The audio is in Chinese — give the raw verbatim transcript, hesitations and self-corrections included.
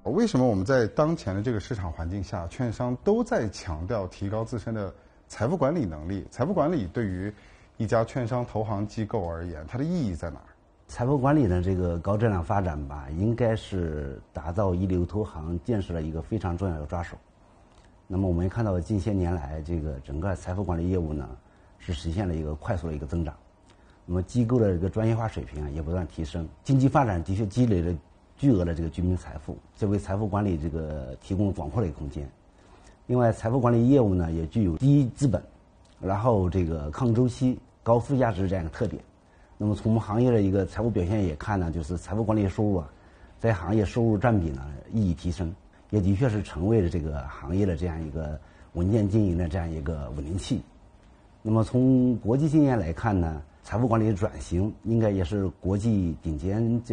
为什么我们在当前的这个市场环境下，券商都在强调提高自身的财富管理能力？财富管理对于一家券商投行机构而言，它的意义在哪儿？ 财富管理的这个高质量发展吧，应该是打造一流投行建设的一个非常重要的抓手。那么我们看到近些年来，这个整个财富管理业务呢，是实现了一个快速的一个增长。那么机构的这个专业化水平啊，也不断提升，经济发展的确积累了巨额的这个居民财富，这为财富管理这个提供了广阔的一个空间。另外，财富管理业务呢，也具有低资本，然后这个抗周期、高附加值这样一个特点。那么从行业的一个财务表现也看呢，就是财富管理收入啊，在行业收入占比呢日益提升，也的确是成为了这个行业的这样一个稳健经营的这样一个稳定器。那么从国际经验来看呢，财富管理的转型应该也是国际顶尖这